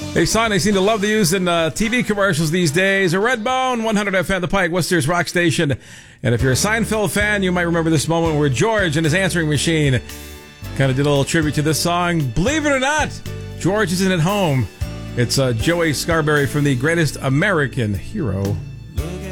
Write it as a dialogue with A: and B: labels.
A: A song they seem to love to use in TV commercials these days. A Redbone, 100 FM, the Pike, Worcester's rock station. And if you're a Seinfeld fan, you might remember this moment where George and his answering machine kind of did a little tribute to this song. Believe it or not, George isn't at home. It's Joey Scarberry from The Greatest American Hero.